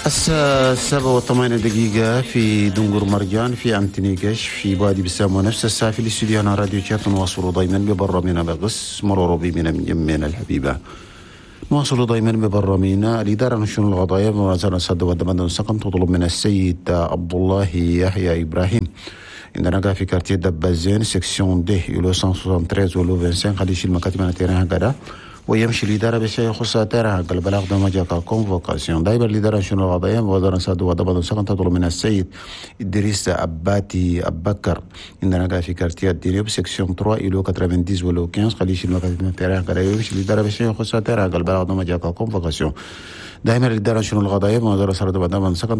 الساعة 7:08 في دنقر مرجان في أنتنيكش في بادي بسام ونفس الساعة في الاستوديو. أنا راديو شات نواصل دايما ببرا من بغس مرور بي من يمين الحبيبة. نواصل دايما ببرا من الإدارة نشون القضايا بمنازل صد ودمدن سكن تطلب من السيد عبد الله يحيى إبراهيم عندنا في كارتيه دبازين سكسيون دي يلو 173 ولو 25 خليش المكاتب أنا تيران هكذا ويمشي الإدارة بشيء يخص ترى قال بلاغ دم جاك كونفوكاسيون دايما الإدارة شنو القضايا وزارة صد ودمدن سكن تطلب من السيد إدريس أباتي أبكر عندنا في كارتيه ديريو بسكسيون 3 يلو 90 ولو 15 خليش المكاتب أنا تيران هكذا يمشي الإدارة بشيء يخص ترى قال بلاغ دم جاك كونفوكاسيون دايما الإدارة شنو القضايا وزارة صد ودمدن سكن